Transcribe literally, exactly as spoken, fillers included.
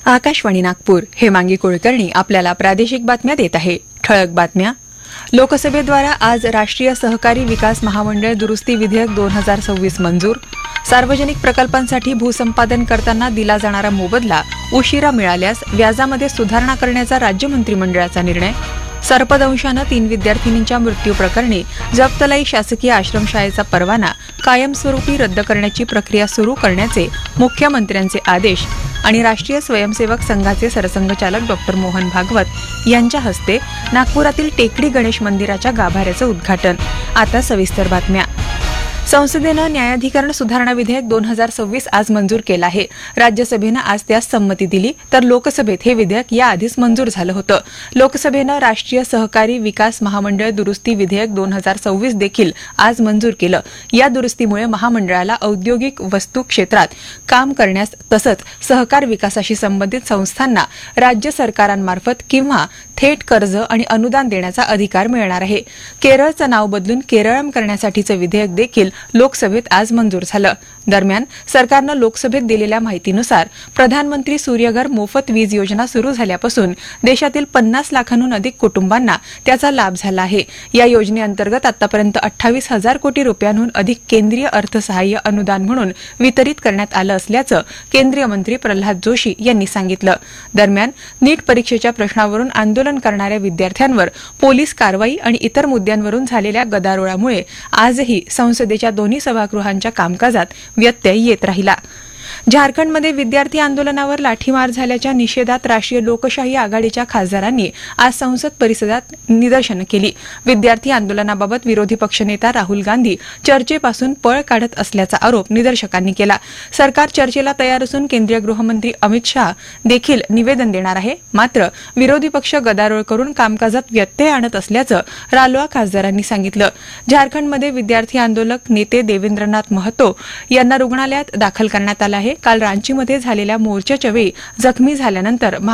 आकाशवाणी नागपूर हेमांगी कुलकर्णी आपल्याला प्रादेशिक बातम्या देत आहे. ठळक बातम्या. लोकसभेद्वारा आज राष्ट्रीय सहकारी विकास महामंडळ दुरुस्ती विधेयक दोन हजार सव्वीस मंजूर. सार्वजनिक प्रकल्पांसाठी भूसंपादन करताना दिला जाणारा मोबदला उशिरा मिळाल्यास व्याजामध्ये सुधारणा करण्याचा राज्य मंत्रिमंडळाचा निर्णय. सर्पदंशानं तीन विद्यार्थिनींच्या मृत्यूप्रकरणी जप्तलाई शासकीय आश्रमशाळेचा परवाना कायमस्वरूपी रद्द करण्याची प्रक्रिया सुरू करण्याचे मुख्यमंत्र्यांचे आदेश आणि राष्ट्रीय स्वयंसेवक संघाचे सरसंघचालक डॉक्टर मोहन भागवत यांच्या हस्ते नागपुरातील टेकडी गणेश मंदिराच्या गाभाऱ्याचं उद्घाटन. आता सविस्तर बातम्या. संसदेनं न्यायाधिकरण सुधारणा विधेयक दोन हजार सव्वीस आज मंजूर केलं आहे. राज्यसभेनं आज त्यास संमती दिली तर लोकसभेत हे विधेयक याआधीच मंजूर झालं होतं. लोकसभेनं राष्ट्रीय सहकारी विकास महामंडळ दुरुस्ती विधेयक दोन हजार सव्वीस देखील आज मंजूर केलं. या दुरुस्तीमुळे महामंडळाला औद्योगिक वस्तू क्षेत्रात काम करण्यास तसंच सहकार विकासाशी संबंधित संस्थांना राज्य सरकारांमार्फत किंवा थेट कर्ज आणि अनुदान देण्याचा अधिकार मिळणार आहे. केरळचं नाव बदलून केरळम करण्यासाठीचं विधेयक देखील लोकसभेत आज मंजूर झालं. दरम्यान सरकारनं लोकसभेत दिलेल्या माहितीनुसार प्रधानमंत्री सूर्यघर मोफत वीज योजना सुरू झाल्यापासून देशातील पन्नास लाखांहून अधिक कुटुंबांना त्याचा लाभ झाला आहे. या योजनेअंतर्गत आतापर्यंत अठ्ठावीस हजार कोटी रुपयांहून अधिक केंद्रीय अर्थसहाय्य अनुदान म्हणून वितरित करण्यात आलं असल्याचं केंद्रीय मंत्री प्रल्हाद जोशी यांनी सांगितलं. दरम्यान नीट परीक्षेच्या प्रश्नावरून आंदोलन करणाऱ्या विद्यार्थ्यांवर पोलीस कारवाई आणि इतर मुद्द्यांवरून झालेल्या गदारोळामुळे आजही संसदेच्या दोन्ही सभागृहांच्या कामकाजात व्यत्यय येत राहिला. झारखंडमध्ये विद्यार्थी आंदोलनावर लाठीमार झाल्याच्या निषेधात राष्ट्रीय लोकशाही आघाडीच्या खासदारांनी आज संसद परिसरात निदर्शनं केली. विद्यार्थी आंदोलनाबाबत विरोधी पक्षनेता राहुल गांधी चर्चेपासून पळ काढत असल्याचा आरोप निदर्शकांनी केला. सरकार चर्चेला तयार असून केंद्रीय गृहमंत्री अमित शाह देखील निवेदन देणार आहे. मात्र विरोधी पक्ष गदारोळ करून कामकाजात व्यत्यय आणत असल्याचं रालोआ खासदारांनी सांगितलं. झारखंडमध्ये विद्यार्थी आंदोलक नेते देवेंद्रनाथ महतो यांना रुग्णालयात दाखल करण्यात आलं आहे. काल रांचीमध्ये झालेल्या मोर्चाच्या वेळी जखमी झाल्यानंतर